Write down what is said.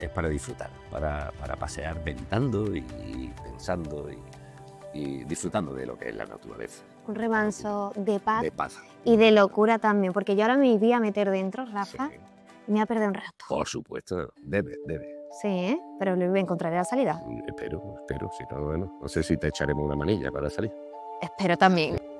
es para disfrutar, para pasear meditando y pensando y disfrutando de lo que es la naturaleza. Un remanso de paz De paz. y de locura también, porque yo ahora me iría a meter dentro, Sí, Rafa, y me voy a perder un rato. por supuesto, debe. Sí, ¿eh? Pero le encontraré la salida. Espero, si no, bueno, no sé si te echaremos una manilla para salir. Espero también.